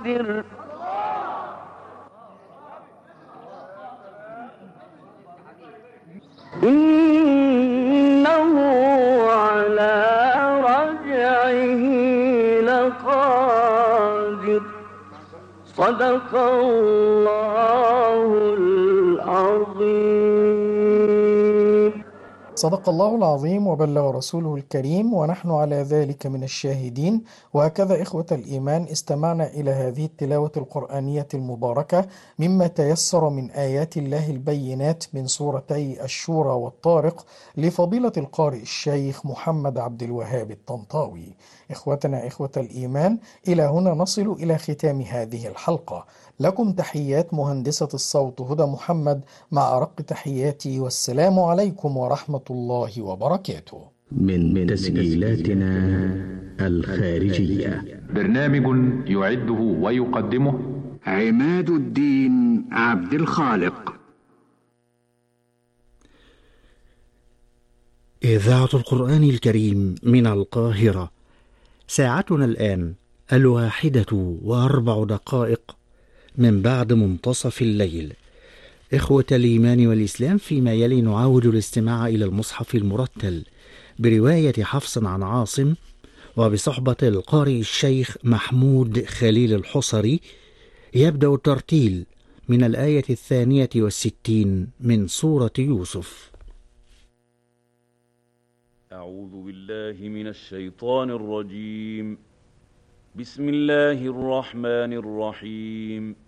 قادر إنه على رجعه لقادر صدق الله العظيم. صدق الله العظيم وبلغ رسوله الكريم، ونحن على ذلك من الشاهدين. وهكذا إخوة الإيمان استمعنا إلى هذه التلاوة القرآنية المباركة مما تيسر من آيات الله البينات من سورتي الشورى والطارق لفضيلة القارئ الشيخ محمد عبد الوهاب الطنطاوي. إخوتنا إخوة الإيمان، إلى هنا نصل إلى ختام هذه الحلقة. لكم تحيات مهندسة الصوت هدى محمد مع أرق تحياتي، والسلام عليكم ورحمة الله وبركاته. من تسجيلاتنا الخارجية. برنامج يعده ويقدمه عماد الدين عبد الخالق. إذاعة القرآن الكريم من القاهرة. ساعتنا الآن 1:04 من بعد منتصف الليل. إخوة الإيمان والإسلام، فيما يلي نعاود الاستماع إلى المصحف المرتل برواية حفص عن عاصم وبصحبة القارئ الشيخ محمود خليل الحصري. يبدأ الترتيل من الآية 62 من سورة يوسف. أعوذ بالله من الشيطان الرجيم. بسم الله الرحمن الرحيم.